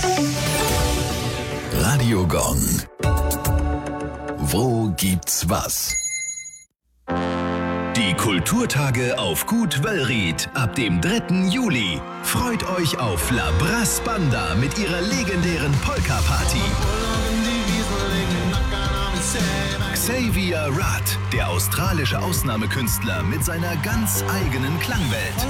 Radio Gong. Wo gibt's was? Die Kulturtage auf Gut Wellried ab dem 3. Juli. Freut euch auf La Brass Banda mit ihrer legendären Polka-Party. Xavier Rudd, der australische Ausnahmekünstler mit seiner ganz eigenen Klangwelt.